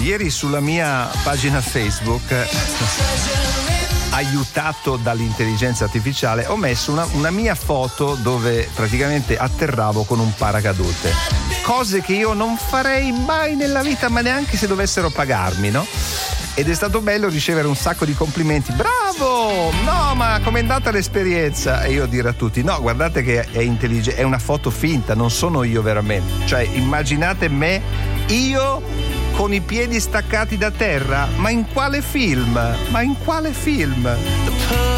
Ieri sulla mia pagina Facebook, aiutato dall'intelligenza artificiale, ho messo una mia foto dove praticamente atterravo con un paracadute. Cose che io non farei mai nella vita, ma neanche se dovessero pagarmi, no? Ed è stato bello ricevere un sacco di complimenti. Bravo! No, ma com'è andata l'esperienza? E io dire a tutti: no, guardate che è intelligente, è una foto finta, non sono io veramente. Cioè, immaginate me, io con i piedi staccati da terra. Ma in quale film?